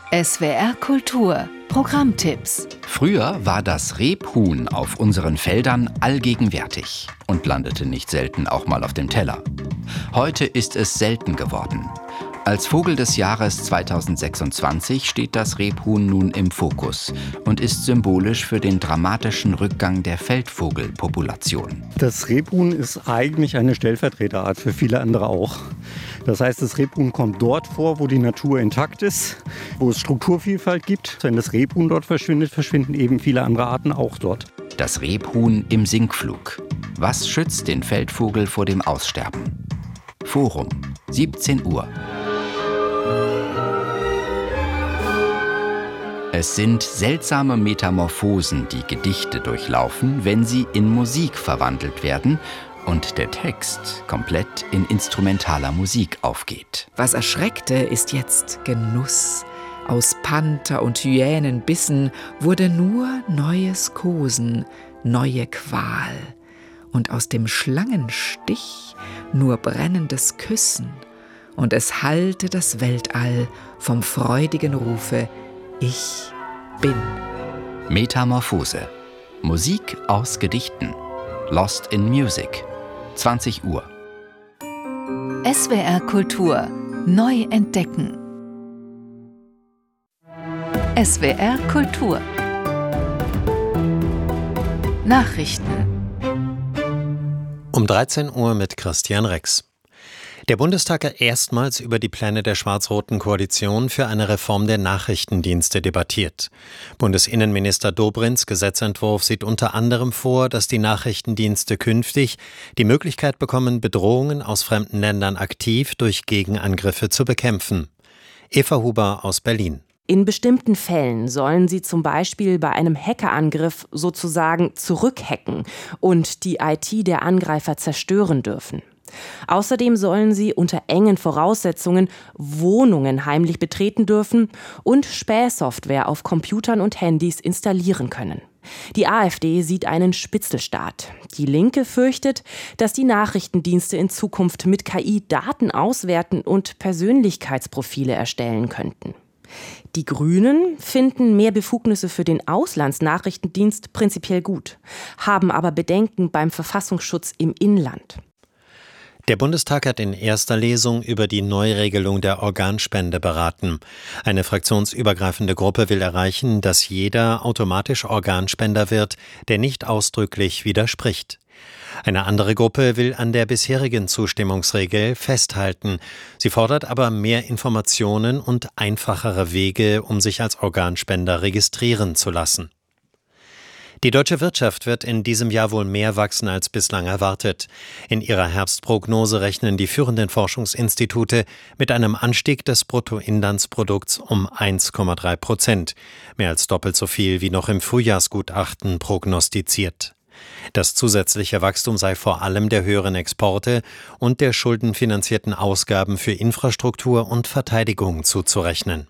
SWR Kultur Programmtipps. Früher war das Rebhuhn auf unseren Feldern allgegenwärtig und landete nicht selten auch mal auf dem Teller. Heute ist es selten geworden. Als Vogel des Jahres 2026 steht das Rebhuhn nun im Fokus und ist symbolisch für den dramatischen Rückgang der Feldvogelpopulation. Das Rebhuhn ist eigentlich eine Stellvertreterart für viele andere auch. Das heißt, das Rebhuhn kommt dort vor, wo die Natur intakt ist, wo es Strukturvielfalt gibt. Wenn das Rebhuhn dort verschwindet, verschwinden eben viele andere Arten auch dort. Das Rebhuhn im Sinkflug. Was schützt den Feldvogel vor dem Aussterben? Forum, 17 Uhr. Es sind seltsame Metamorphosen, die Gedichte durchlaufen, wenn sie in Musik verwandelt werden und der Text komplett in instrumentaler Musik aufgeht. Was erschreckte, ist jetzt Genuss. Aus Panther und Hyänenbissen wurde nur neues Kosen, neue Qual. Und aus dem Schlangenstich nur brennendes Küssen. Und es hallte das Weltall vom freudigen Rufe: Ich bin. Metamorphose. Musik aus Gedichten. Lost in Music. 20 Uhr. SWR Kultur neu entdecken. SWR Kultur Nachrichten. Um 13 Uhr mit Christian Rex. Der Bundestag hat erstmals über die Pläne der schwarz-roten Koalition für eine Reform der Nachrichtendienste debattiert. Bundesinnenminister Dobrins Gesetzentwurf sieht unter anderem vor, dass die Nachrichtendienste künftig die Möglichkeit bekommen, Bedrohungen aus fremden Ländern aktiv durch Gegenangriffe zu bekämpfen. Eva Huber aus Berlin. In bestimmten Fällen sollen sie zum Beispiel bei einem Hackerangriff sozusagen zurückhacken und die IT der Angreifer zerstören dürfen. Außerdem sollen sie unter engen Voraussetzungen Wohnungen heimlich betreten dürfen und Spähsoftware auf Computern und Handys installieren können. Die AfD sieht einen Spitzelstaat. Die Linke fürchtet, dass die Nachrichtendienste in Zukunft mit KI Daten auswerten und Persönlichkeitsprofile erstellen könnten. Die Grünen finden mehr Befugnisse für den Auslandsnachrichtendienst prinzipiell gut, haben aber Bedenken beim Verfassungsschutz im Inland. Der Bundestag hat in erster Lesung über die Neuregelung der Organspende beraten. Eine fraktionsübergreifende Gruppe will erreichen, dass jeder automatisch Organspender wird, der nicht ausdrücklich widerspricht. Eine andere Gruppe will an der bisherigen Zustimmungsregel festhalten. Sie fordert aber mehr Informationen und einfachere Wege, um sich als Organspender registrieren zu lassen. Die deutsche Wirtschaft wird in diesem Jahr wohl mehr wachsen als bislang erwartet. In ihrer Herbstprognose rechnen die führenden Forschungsinstitute mit einem Anstieg des Bruttoinlandsprodukts um 1,3%, mehr als doppelt so viel wie noch im Frühjahrsgutachten prognostiziert. Das zusätzliche Wachstum sei vor allem der höheren Exporte und der schuldenfinanzierten Ausgaben für Infrastruktur und Verteidigung zuzurechnen.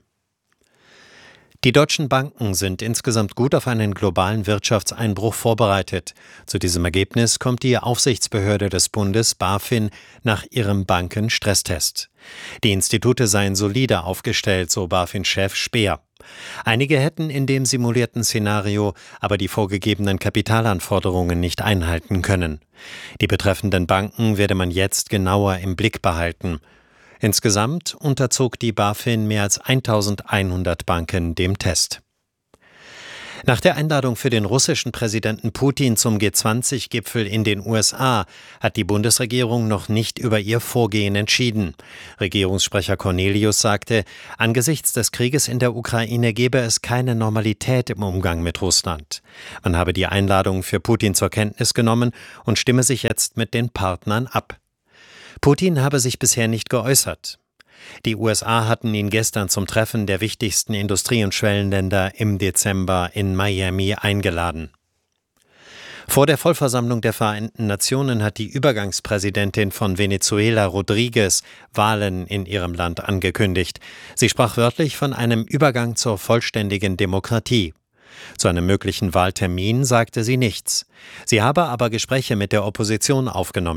Die deutschen Banken sind insgesamt gut auf einen globalen Wirtschaftseinbruch vorbereitet. Zu diesem Ergebnis kommt die Aufsichtsbehörde des Bundes BaFin nach ihrem Bankenstresstest. Die Institute seien solide aufgestellt, so BaFin-Chef Speer. Einige hätten in dem simulierten Szenario aber die vorgegebenen Kapitalanforderungen nicht einhalten können. Die betreffenden Banken werde man jetzt genauer im Blick behalten. Insgesamt unterzog die BaFin mehr als 1100 Banken dem Test. Nach der Einladung für den russischen Präsidenten Putin zum G20-Gipfel in den USA hat die Bundesregierung noch nicht über ihr Vorgehen entschieden. Regierungssprecher Cornelius sagte, angesichts des Krieges in der Ukraine gebe es keine Normalität im Umgang mit Russland. Man habe die Einladung für Putin zur Kenntnis genommen und stimme sich jetzt mit den Partnern ab. Putin habe sich bisher nicht geäußert. Die USA hatten ihn gestern zum Treffen der wichtigsten Industrie- und Schwellenländer im Dezember in Miami eingeladen. Vor der Vollversammlung der Vereinten Nationen hat die Übergangspräsidentin von Venezuela, Rodriguez, Wahlen in ihrem Land angekündigt. Sie sprach wörtlich von einem Übergang zur vollständigen Demokratie. Zu einem möglichen Wahltermin sagte sie nichts. Sie habe aber Gespräche mit der Opposition aufgenommen.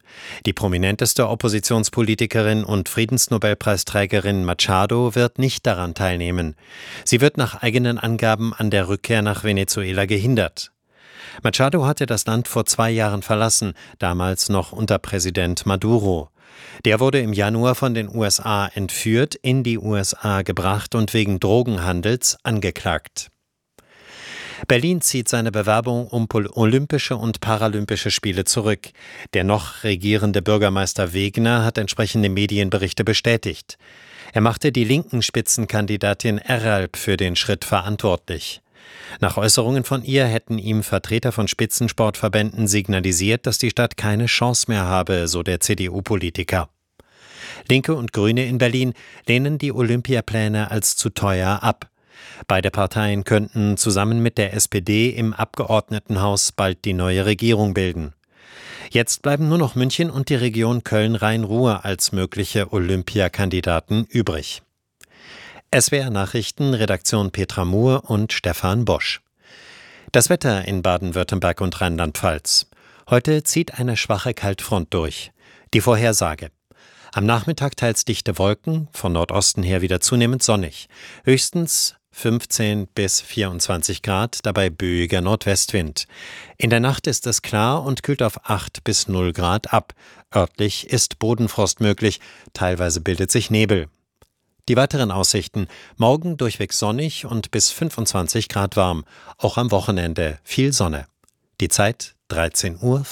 Die prominenteste Oppositionspolitikerin und Friedensnobelpreisträgerin Machado wird nicht daran teilnehmen. Sie wird nach eigenen Angaben an der Rückkehr nach Venezuela gehindert. Machado hatte das Land vor 2 Jahren verlassen, damals noch unter Präsident Maduro. Der wurde im Januar von den USA entführt, in die USA gebracht und wegen Drogenhandels angeklagt. Berlin zieht seine Bewerbung um Olympische und Paralympische Spiele zurück. Der noch regierende Bürgermeister Wegner hat entsprechende Medienberichte bestätigt. Er machte die linken Spitzenkandidatin Eralp für den Schritt verantwortlich. Nach Äußerungen von ihr hätten ihm Vertreter von Spitzensportverbänden signalisiert, dass die Stadt keine Chance mehr habe, so der CDU-Politiker. Linke und Grüne in Berlin lehnen die Olympiapläne als zu teuer ab. Beide Parteien könnten zusammen mit der SPD im Abgeordnetenhaus bald die neue Regierung bilden. Jetzt bleiben nur noch München und die Region Köln-Rhein-Ruhr als mögliche Olympiakandidaten übrig. SWR Nachrichten, Redaktion Petra Muhr und Stefan Bosch. Das Wetter in Baden-Württemberg und Rheinland-Pfalz. Heute zieht eine schwache Kaltfront durch. Die Vorhersage: Am Nachmittag teils dichte Wolken, von Nordosten her wieder zunehmend sonnig. Höchstens 15 bis 24 Grad, dabei böiger Nordwestwind. In der Nacht ist es klar und kühlt auf 8 bis 0 Grad ab. Örtlich ist Bodenfrost möglich, teilweise bildet sich Nebel. Die weiteren Aussichten: Morgen durchweg sonnig und bis 25 Grad warm. Auch am Wochenende viel Sonne. Die Zeit 13:05 Uhr.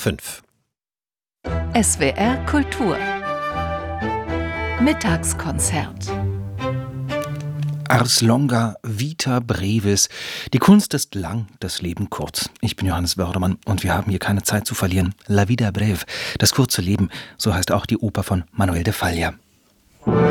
SWR Kultur Mittagskonzert. Ars longa, vita brevis. Die Kunst ist lang, das Leben kurz. Ich bin Johannes Wördermann und wir haben hier keine Zeit zu verlieren. La vida breve, das kurze Leben, so heißt auch die Oper von Manuel de Falla.